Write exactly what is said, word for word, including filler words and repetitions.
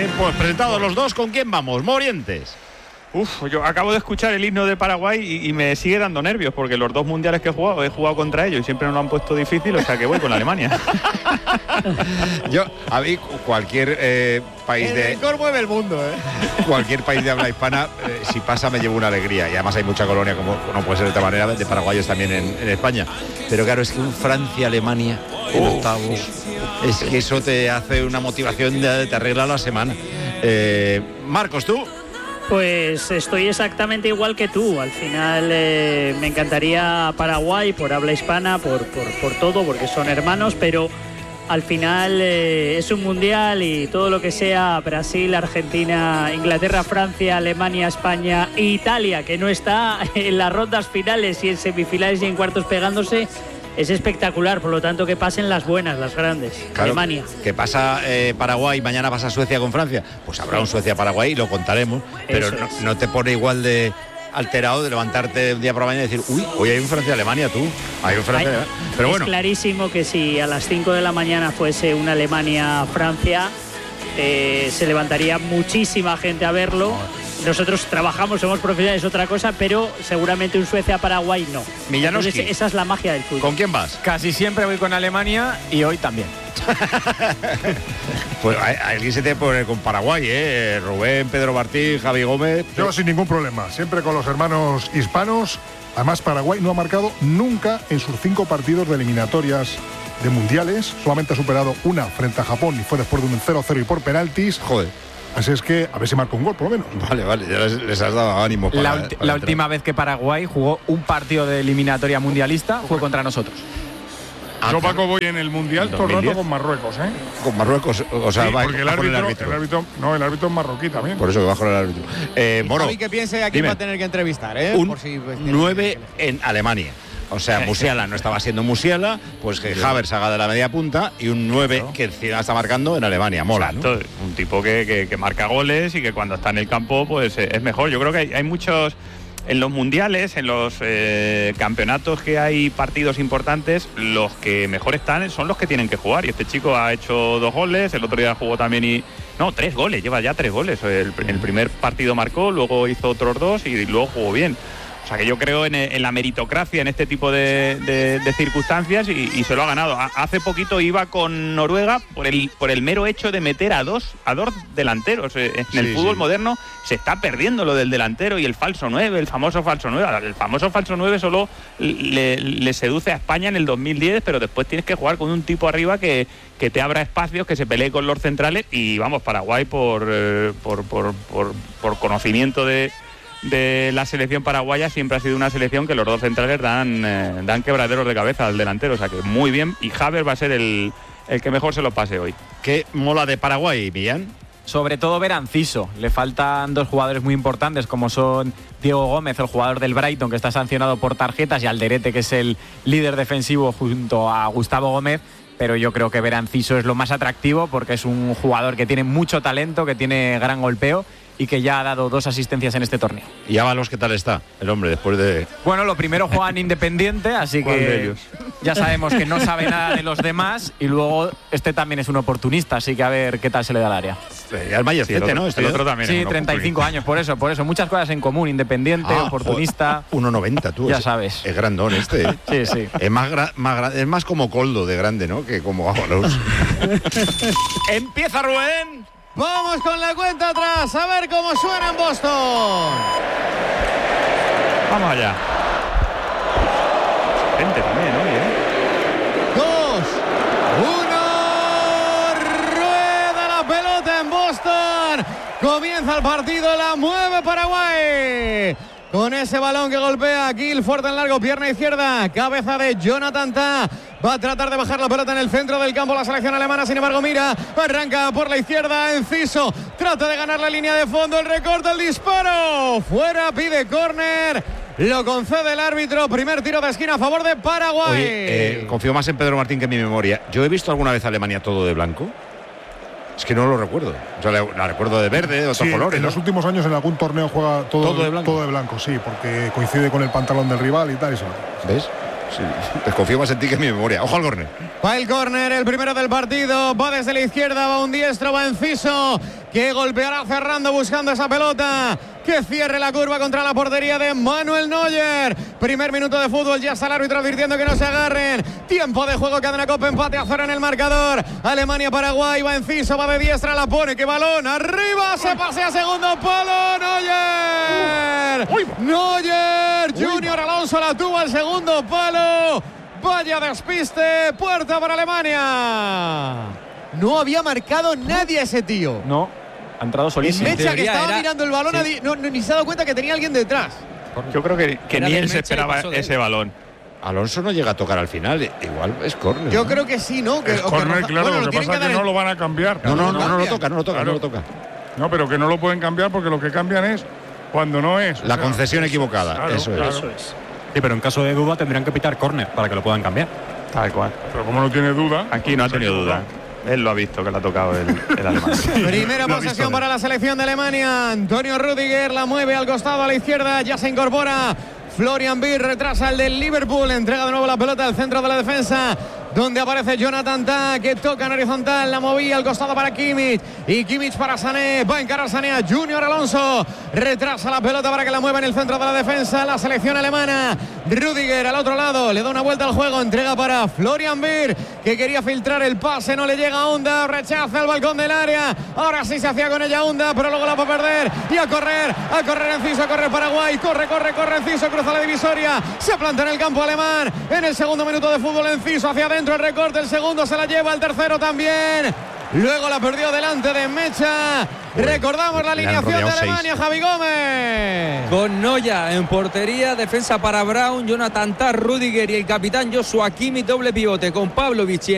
¿eh? Pues presentados los dos, ¿con quién vamos? Morientes. Uf, yo acabo de escuchar el himno de Paraguay y, y me sigue dando nervios porque los dos mundiales que he jugado, he jugado contra ellos y siempre nos lo han puesto difícil, o sea que voy con Alemania. Yo, a mí, cualquier eh, país el de... El rencor mueve el mundo, ¿eh? Cualquier país de habla hispana, eh, si pasa me llevo una alegría. Y además hay mucha colonia, como no puede ser de otra manera, de paraguayos también en, en España. Pero claro, es que un Francia-Alemania en Oh, octavos, es que eso te hace una motivación, de, te arregla la semana. Eh, Marcos, ¿tú? Pues estoy exactamente igual que tú. Al final eh, me encantaría Paraguay por habla hispana, por, por, por todo, porque son hermanos, pero al final eh, es un mundial y todo lo que sea Brasil, Argentina, Inglaterra, Francia, Alemania, España e Italia, que no está en las rondas finales y en semifinales y en cuartos pegándose, es espectacular. Por lo tanto, que pasen las buenas, las grandes. Claro, Alemania. Que pasa eh, Paraguay, mañana pasa Suecia con Francia. Pues habrá un Suecia-Paraguay y lo contaremos. Pero no, es. no te pone igual de alterado de levantarte un día por la mañana y decir, uy, hoy hay un Francia-Alemania, tú. Hay un Francia-Alemania. Pero bueno. Es clarísimo que si a las cinco de la mañana fuese una Alemania-Francia, eh, se levantaría muchísima gente a verlo. Nosotros trabajamos, somos profesionales, es otra cosa, pero seguramente un Suecia-Paraguay no. Millanowski. Entonces, esa es la magia del fútbol. ¿Con quién vas? Casi siempre voy con Alemania y hoy también. Pues alguien se te pone con Paraguay, ¿eh? Rubén, Pedro Martín, Javi Gómez. Yo sin ningún problema, siempre con los hermanos hispanos. Además, Paraguay no ha marcado nunca en sus cinco partidos de eliminatorias de mundiales. Solamente ha superado una frente a Japón y fue después de un cero cero y por penaltis. Joder. Así es que a ver si marca un gol, por lo menos. Vale, vale, ya les, les has dado ánimo para, La, ulti- para la entrar. última vez que Paraguay jugó un partido de eliminatoria mundialista fue contra nosotros. Ah, Yo, claro. Paco, voy en el Mundial todo el dos mil diez. rato con Marruecos, ¿eh? Con Marruecos, o sea, Sí, va, porque el va con árbitro, el el árbitro. árbitro, no, el árbitro es marroquí también. Por eso que va con el árbitro. Eh, Y Moro, Javi que piense a quién dime. va a tener que entrevistar, ¿eh? un Por si, pues, tiene nueve que- en Alemania. O sea, Musiala no estaba siendo Musiala, pues que Havertz haga de la media punta y un nueve que encima está marcando en Alemania. Mola, ¿no? Exacto, un tipo que, que, que marca goles y que cuando está en el campo pues eh, es mejor. Yo creo que hay, hay muchos, en los mundiales, en los eh, campeonatos que hay partidos importantes, los que mejor están son los que tienen que jugar. Y este chico ha hecho dos goles, el otro día jugó también y... No, tres goles, lleva ya tres goles. El, el primer partido marcó, luego hizo otros dos y luego jugó bien. O sea que yo creo en, en la meritocracia en este tipo de, de, de circunstancias y, y se lo ha ganado. A, hace poquito iba con Noruega por el por el mero hecho de meter a dos a dos delanteros. En Sí, el fútbol sí. moderno se está perdiendo lo del delantero y el falso nueve, el famoso falso nueve. El famoso falso nueve solo le, le seduce a España en el dos mil diez, pero después tienes que jugar con un tipo arriba que, que te abra espacios, que se pelee con los centrales y vamos, Paraguay por, eh, por, por, por, por conocimiento de... de la selección paraguaya siempre ha sido una selección que los dos centrales dan, eh, dan quebraderos de cabeza al delantero, o sea que muy bien, y Havertz va a ser el, el que mejor se lo pase hoy. ¿Qué mola de Paraguay, Millán? Sobre todo ver a Enciso. Le faltan dos jugadores muy importantes como son Diego Gómez, el jugador del Brighton que está sancionado por tarjetas, y Alderete, que es el líder defensivo junto a Gustavo Gómez. Pero yo creo que ver a Enciso es lo más atractivo porque es un jugador que tiene mucho talento, que tiene gran golpeo y que ya ha dado dos asistencias en este torneo. ¿Y Ábalos qué tal está el hombre después de...? Bueno, lo primero juega en Independiente, así ¿Cuál de que ellos? ya sabemos que no sabe nada de los demás, y luego este también es un oportunista, así que a ver qué tal se le da al área. Al Mayercete, Sí, el otro, ¿no? el Este otro también. Sí, es un treinta y cinco años, por eso, por eso. Muchas cosas en común, Independiente, Ah, oportunista. uno noventa, tú. Ya es- sabes. Es grandón este, ¿eh? Sí, sí. Es más, gra- más gra- es más como Coldo de grande, ¿no? Que como Ábalos. Empieza Rubén. Vamos con la cuenta atrás, a ver cómo suena en Boston. Vamos allá. Gente también, oye. ¿eh? Dos, uno, rueda la pelota en Boston. Comienza el partido, la mueve Paraguay. Con ese balón que golpea Gil, fuerte en largo, pierna izquierda, cabeza de Jonathan Tah. Va a tratar de bajar la pelota en el centro del campo la selección alemana, sin embargo mira, arranca por la izquierda, Enciso, trata de ganar la línea de fondo, el recorte, el disparo, fuera, pide córner, lo concede el árbitro, primer tiro de esquina a favor de Paraguay. Oye, eh, confío más en Pedro Martín que en mi memoria. ¿Yo he visto alguna vez a Alemania todo de blanco? Es que no lo recuerdo. O sea, la, la recuerdo de verde, de otros Sí, colores, en ¿no? los últimos años en algún torneo juega todo, ¿Todo de blanco? todo de blanco, sí, porque coincide con el pantalón del rival y tal. Y eso. ¿Ves? Sí. Pues confío más en ti que en mi memoria. Ojo al córner. Va el córner, el primero del partido, va desde la izquierda, va un diestro, va Enciso, que golpeará cerrando, buscando esa pelota, que cierre la curva contra la portería de Manuel Neuer. Primer minuto de fútbol, ya está el árbitro advirtiendo que no se agarren. Tiempo de juego, cadena Copa, empate a cero en el marcador. Alemania-Paraguay, va Enciso, va de diestra, la pone, que balón, arriba, se pasea segundo palo, Neuer. Uy. Neuer, Junior Alonso la tuvo al segundo palo. Vaya despiste, puerta para Alemania. No había marcado nadie a ese tío. No, ha entrado solísimo. Mecha, que estaba era, mirando el balón, sí. no, no, ni se ha dado cuenta que tenía alguien detrás. Yo creo que, que Era ni de él se Mecha y esperaba pasó de él. ese balón. Alonso no llega a tocar al final, igual es córner. Yo ¿no? creo que sí, ¿no? Que, Es o que córner, roza- claro, bueno, lo que tienen pasa es dar que no en- lo van a cambiar. No, no, no, no, cambia. lo toca, no lo toca, Claro. no lo toca. No, pero que no lo pueden cambiar porque lo que cambian es cuando no es. La O sea, concesión equivocada, claro, eso es. claro. Eso es. Sí, pero en caso de duda tendrían que pitar córner para que lo puedan cambiar. Tal cual. Pero como no tiene duda. Aquí no ha tenido duda. Él lo ha visto que le ha tocado el, el alemán. Primera Lo ha posesión visto. para la selección de Alemania. Antonio Rüdiger la mueve al costado a la izquierda. Ya se incorpora Florian Wirtz, retrasa el del Liverpool. Entrega de nuevo la pelota al centro de la defensa, donde aparece Jonathan Tah, que toca en horizontal. La movía al costado para Kimmich. Y Kimmich para Sané. Va a encarar Sané a Junior Alonso. Retrasa la pelota para que la mueva en el centro de la defensa la selección alemana. Rüdiger al otro lado. Le da una vuelta al juego. Entrega para Florian Wirtz, que quería filtrar el pase. No le llega a Onda. Rechaza el balcón del área. Ahora sí se hacía con ella Onda, pero luego la va a perder. Y a correr. A correr Enciso. A correr Paraguay. Corre, corre, corre Enciso. Cruza la divisoria. Se planta en el campo alemán. En el segundo minuto de fútbol, Enciso hacia adentro. El recorte. El segundo se la lleva. El tercero también. Luego la perdió delante de Mecha. Recordamos la le han alineación de rodeado Alemania, seis. Javi Gómez. Con Noya en portería, defensa para Braun, Jonathan Tah, Rüdiger y el capitán Joshua Kimmich, doble pivote con Pavlovic y